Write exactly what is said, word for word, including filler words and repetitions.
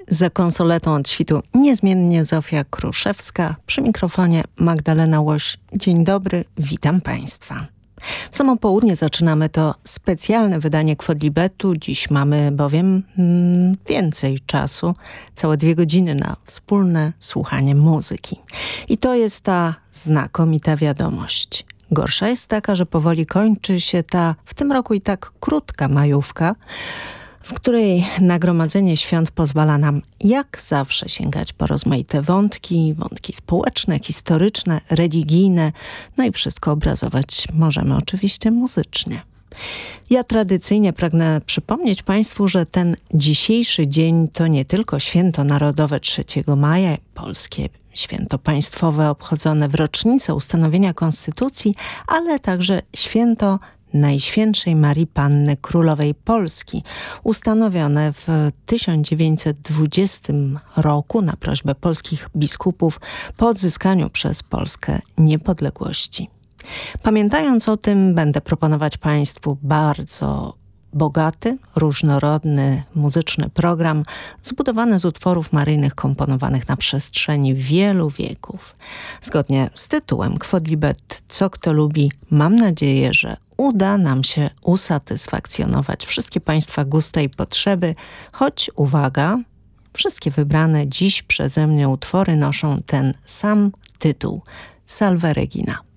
Za konsoletą od świtu niezmiennie Zofia Kruszewska, przy mikrofonie Magdalena Łoś. Dzień dobry, witam Państwa. W samo południe zaczynamy to specjalne wydanie Quodlibetu. Dziś mamy bowiem mm, więcej czasu, całe dwie godziny na wspólne słuchanie muzyki. I to jest ta znakomita wiadomość. Gorsza jest taka, że powoli kończy się ta w tym roku i tak krótka majówka, w której nagromadzenie świąt pozwala nam jak zawsze sięgać po rozmaite wątki, wątki społeczne, historyczne, religijne, no i wszystko obrazować możemy oczywiście muzycznie. Ja tradycyjnie pragnę przypomnieć Państwu, że ten dzisiejszy dzień to nie tylko święto narodowe trzeciego maja, polskie święto państwowe obchodzone w rocznicę ustanowienia Konstytucji, ale także święto Najświętszej Marii Panny Królowej Polski, ustanowione w tysiąc dziewięćset dwudziestym roku na prośbę polskich biskupów po odzyskaniu przez Polskę niepodległości. Pamiętając o tym, będę proponować Państwu bardzo bogaty, różnorodny muzyczny program zbudowany z utworów maryjnych komponowanych na przestrzeni wielu wieków. Zgodnie z tytułem Quodlibet Co kto lubi, mam nadzieję, że uda nam się usatysfakcjonować wszystkie Państwa gusta i potrzeby, choć uwaga, wszystkie wybrane dziś przeze mnie utwory noszą ten sam tytuł – Salve Regina.